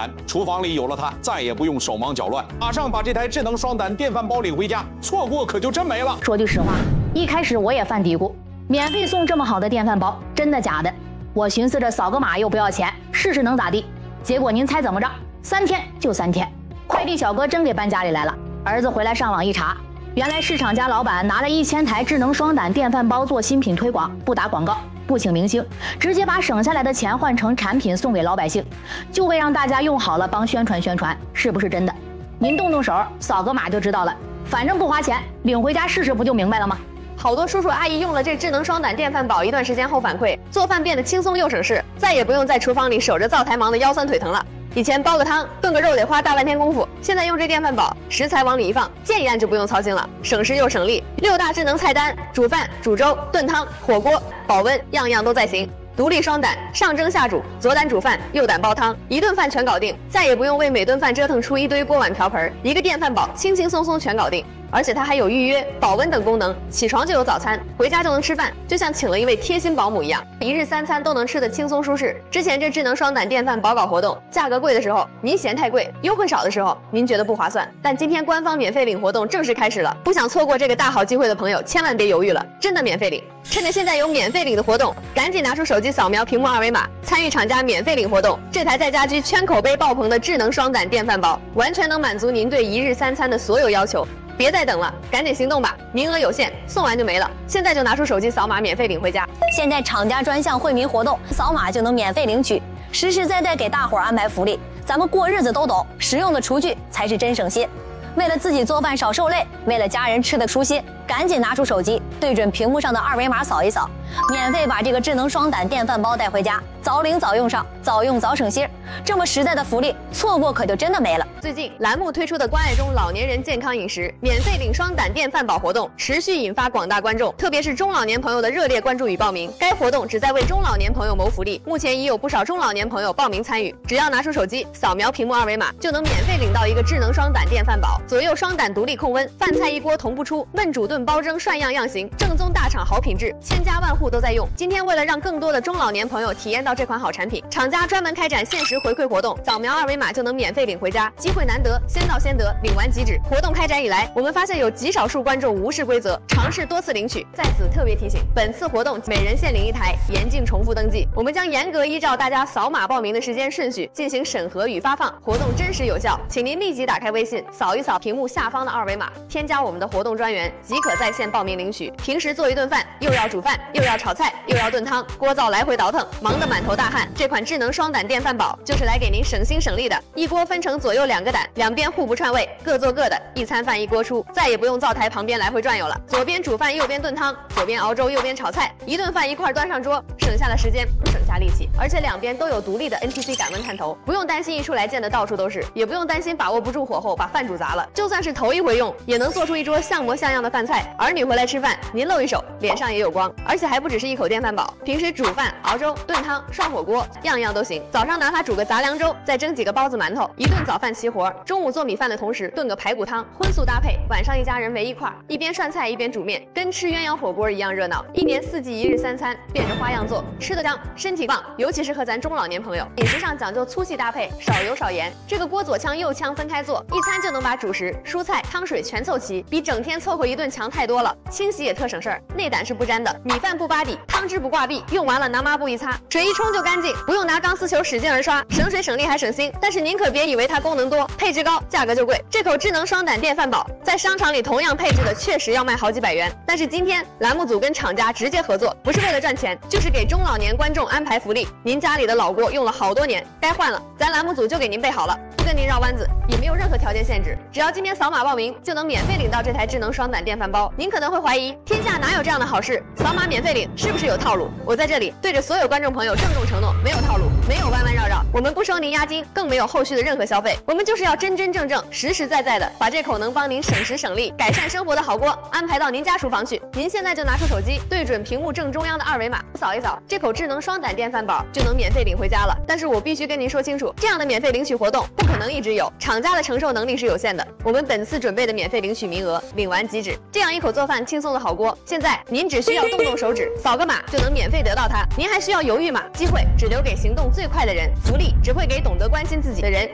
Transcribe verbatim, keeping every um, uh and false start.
胆，厨房里有了它，再也不用手忙脚乱，马上把这台智能双胆电饭煲领回家，错过可就真没了。 说句实话，一开始我也犯嘀咕，免费送这么好的电饭煲，真的假的？我寻思着扫个码又不要钱，试试能咋地？结果您猜怎么着？三天就三天，快递小哥真给搬家里来了。儿子回来上网一查，原来市场家老板拿了一千台智能双胆电饭煲做新品推广，不打广告，不请明星，直接把省下来的钱换成产品送给老百姓，就为让大家用好了帮宣传宣传，是不是真的？您动动手，扫个码就知道了。反正不花钱，领回家试试不就明白了吗？ 好多叔叔阿姨用了这智能双胆电饭煲一段时间后反馈，做饭变得轻松又省事，再也不用在厨房里守着灶台忙得腰酸腿疼了。以前煲个汤、炖个肉得花大半天功夫，现在用这电饭煲，食材往里一放，键一按就不用操心了，省时又省力。六大智能菜单，煮饭、煮粥、炖汤、火锅、保温，样样都在行。独立双胆，上蒸下煮，左胆煮饭，右胆煲汤，一顿饭全搞定，再也不用为每顿饭折腾出一堆锅碗瓢盆，一个电饭煲轻轻松松全搞定。而且它还有预约、保温等功能，起床就有早餐，回家就能吃饭，就像请了一位贴心保姆一样，一日三餐都能吃得轻松舒适。之前这智能双胆电饭煲搞活动，价格贵的时候您嫌太贵，优惠少的时候您觉得不划算，但今天官方免费领活动正式开始了，不想错过这个大好机会的朋友千万别犹豫了，真的免费领！趁着现在有免费领的活动，赶紧拿出手机扫描屏幕二维码，参与厂家免费领活动。这台在家居圈口碑爆棚的智能双胆电饭煲，完全能满足您对一日三餐的所有要求。别再等了，赶紧行动吧！名额有限，送完就没了。现在就拿出手机扫码，免费领回家。 现在厂家专项惠民活动，扫码就能免费领取，实实在在给大伙儿安排福利。咱们过日子都懂，实用的厨具才是真省心。为了自己做饭少受累，为了家人吃得舒心，赶紧拿出手机，对准屏幕上的二维码扫一扫，免费把这个智能双胆电饭煲带回家，早领早用上，早用早省心。这么实在的福利，错过可就真的没了。 最近栏目推出的关爱中老年人健康饮食免费领双胆电饭煲活动，持续引发广大观众，特别是中老年朋友的热烈关注与报名。该活动旨在为中老年朋友谋福利，目前已有不少中老年朋友报名参与。只要拿出手机，扫描屏幕二维码，就能免费领到一个智能双胆电饭煲，左右双胆独立控温，饭菜一锅同步出，焖煮炖煲蒸涮样样行，正宗大厂好品质，千家万户都在用。今天为了让更多的中老年朋友体验到这款好产品，厂家专门开展限时回馈活动，扫描二维码就能免费领回家，机会难得，先到先得，领完即止。活动开展以来，我们发现有极少数观众无视规则，尝试多次领取。在此特别提醒，本次活动每人限领一台，严禁重复登记。我们将严格依照大家扫码报名的时间顺序进行审核与发放，活动真实有效，请您立即打开微信，扫一扫屏幕下方的二维码，添加我们的活动专员，即可在线报名领取。平时做一顿饭，又要煮饭，又要炒菜，又要炖汤，锅灶来回倒腾，忙得满头大汗。这款智能双胆电饭煲就是来给您省心省力的，一锅分成左右两个胆，两边互不串味，各做各的，一餐饭一锅出，再也不用灶台旁边来回转悠了。左边煮饭，右边炖汤，左边熬粥，右边炒菜，一顿饭一块端上桌，省下了时间，省下力气，而且两边都有独立的 N T C 感温探头，不用担心一出来溅得到处都是，也不用担心把握不住火候把饭煮砸了。就算是头一回用，也能做出一桌像模像样的饭菜。儿女回来吃饭，您露一手，脸上也有光。而且还不只是一口电饭煲，平时煮饭、熬粥、炖汤、涮火锅，样样都行。早上拿它煮个杂粮粥，再蒸几个包子馒头，一顿早饭齐活。中午做米饭的同时炖个排骨汤，荤素搭配，晚上一家人围一块，一边涮菜一边煮面，跟吃鸳鸯火锅一样热闹。一年四季一日三餐，变着花样做，吃得香，身体棒，尤其适合咱中老年朋友。饮食上讲究粗细搭配，少油少盐。这个锅左腔右腔分开做，一餐就能把主食、蔬菜、汤水全凑齐，比整天凑合一顿强太多了。清洗也特省事儿，内胆是不粘的，米饭不扒底，汤汁不挂壁，用完了拿抹布一擦，水一冲就干净，不用拿钢丝球使劲儿刷，省水省力还省心。但是您可别以为它功能多，配置高，价格就贵。这口智能双胆电饭煲在商场里同样配置的确实要卖好几百元，但是今天栏目组跟厂家直接合作，不是为了赚钱，就是给中老年观众安排福利。您家里的老锅用了好多年，该换了，咱栏目组就给您备好了，不跟您绕弯子，也没有任何条件限制，只要今天扫码报名，就能免费领到这台智能双胆电饭煲。您可能会怀疑，天下哪有这样的好事？扫码免费领是不是有套路？我在这里对着所有观众朋友郑重承诺，没有套路，没有弯弯绕绕，我们不收您押金，更没有后续的任何消费。我们就是要真真正正、实实在在的把这口能帮您省时省力、改善生活的好锅安排到您家厨房去。您现在就拿出手机，对准屏幕正中央的二维码，扫一扫，这口智能双胆电饭煲就能免费领回家了。但是我必须跟您说清楚，这样的免费领取活动不可能一直有，厂家的承受能力是有限的。我们本次准备的免费领取名额，领完即止。这样一口做饭轻松的好锅，现在您只需要动动手指，扫个码就能免费得到它。您还需要犹豫吗？机会只留给行动最快的人，福利只会给懂得关心自己的人。